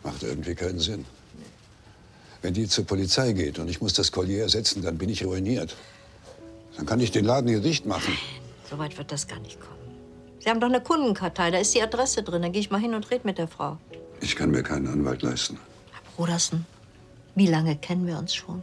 Macht irgendwie keinen Sinn. Wenn die zur Polizei geht und ich muss das Collier ersetzen, dann bin ich ruiniert. Dann kann ich den Laden hier dicht machen. So weit wird das gar nicht kommen. Sie haben doch eine Kundenkartei, da ist die Adresse drin. Dann gehe ich mal hin und rede mit der Frau. Ich kann mir keinen Anwalt leisten. Herr Brodersen, wie lange kennen wir uns schon?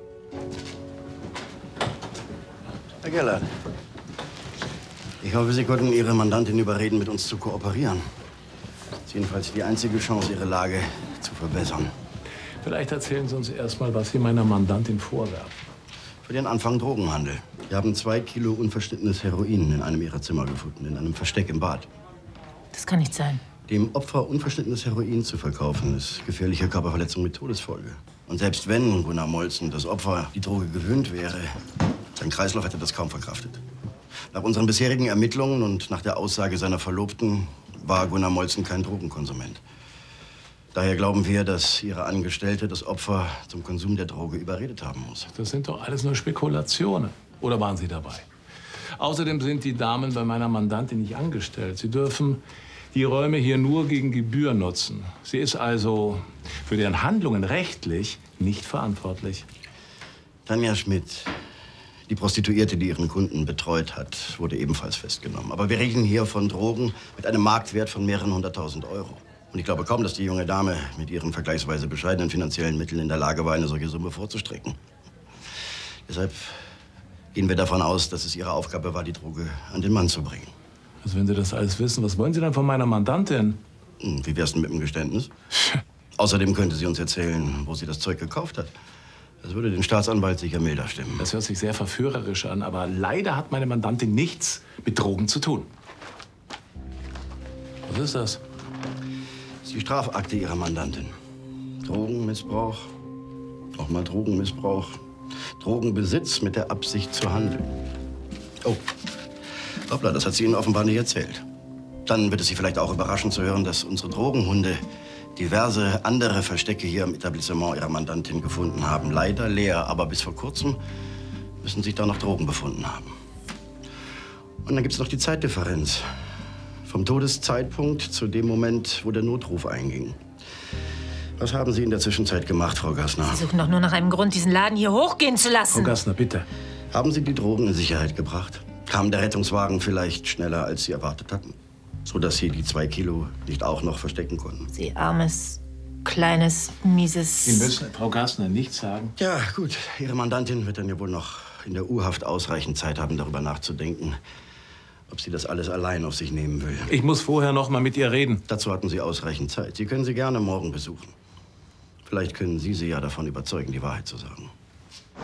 Herr Gellert, ich hoffe, Sie konnten Ihre Mandantin überreden, mit uns zu kooperieren. Das ist jedenfalls die einzige Chance, Ihre Lage zu verbessern. Vielleicht erzählen Sie uns erst mal, was Sie meiner Mandantin vorwerfen. Für den Anfang Drogenhandel. Wir haben 2 Kilo unverschnittenes Heroin in einem Ihrer Zimmer gefunden, in einem Versteck im Bad. Das kann nicht sein. Dem Opfer unverschnittenes Heroin zu verkaufen, ist gefährliche Körperverletzung mit Todesfolge. Und selbst wenn Gunnar Molzen, das Opfer, die Droge gewöhnt wäre, sein Kreislauf hätte das kaum verkraftet. Nach unseren bisherigen Ermittlungen und nach der Aussage seiner Verlobten war Gunnar Molzen kein Drogenkonsument. Daher glauben wir, dass Ihre Angestellte das Opfer zum Konsum der Droge überredet haben muss. Das sind doch alles nur Spekulationen. Oder waren Sie dabei? Außerdem sind die Damen bei meiner Mandantin nicht angestellt. Sie dürfen die Räume hier nur gegen Gebühr nutzen. Sie ist also für deren Handlungen rechtlich nicht verantwortlich. Tanja Schmidt, die Prostituierte, die ihren Kunden betreut hat, wurde ebenfalls festgenommen. Aber wir reden hier von Drogen mit einem Marktwert von mehreren 100.000 €. Und ich glaube kaum, dass die junge Dame mit ihren vergleichsweise bescheidenen finanziellen Mitteln in der Lage war, eine solche Summe vorzustrecken. Deshalb gehen wir davon aus, dass es Ihre Aufgabe war, die Droge an den Mann zu bringen. Also wenn Sie das alles wissen, was wollen Sie denn von meiner Mandantin? Wie wär's denn mit dem Geständnis? Außerdem könnte sie uns erzählen, wo sie das Zeug gekauft hat. Das würde den Staatsanwalt sicher milder stimmen. Das hört sich sehr verführerisch an, aber leider hat meine Mandantin nichts mit Drogen zu tun. Was ist das? Das ist die Strafakte Ihrer Mandantin. Drogenmissbrauch, nochmal Drogenmissbrauch, Drogenbesitz mit der Absicht zu handeln. Oh, hoppla, das hat sie Ihnen offenbar nicht erzählt. Dann wird es Sie vielleicht auch überraschen zu hören, dass unsere Drogenhunde diverse andere Verstecke hier im Etablissement Ihrer Mandantin gefunden haben. Leider leer, aber bis vor kurzem müssen sich da noch Drogen befunden haben. Und dann gibt es noch die Zeitdifferenz. Vom Todeszeitpunkt zu dem Moment, wo der Notruf einging. Was haben Sie in der Zwischenzeit gemacht, Frau Gassner? Sie suchen doch nur nach einem Grund, diesen Laden hier hochgehen zu lassen. Frau Gassner, bitte. Haben Sie die Drogen in Sicherheit gebracht? Kam der Rettungswagen vielleicht schneller, als Sie erwartet hatten? So dass Sie die 2 Kilo nicht auch noch verstecken konnten? Sie armes, kleines, mieses... Sie müssen Frau Gassner nichts sagen. Ja, gut. Ihre Mandantin wird dann ja wohl noch in der U-Haft ausreichend Zeit haben, darüber nachzudenken, ob sie das alles allein auf sich nehmen will. Ich muss vorher noch mal mit ihr reden. Dazu hatten Sie ausreichend Zeit. Sie können sie gerne morgen besuchen. Vielleicht können Sie sie ja davon überzeugen, die Wahrheit zu sagen.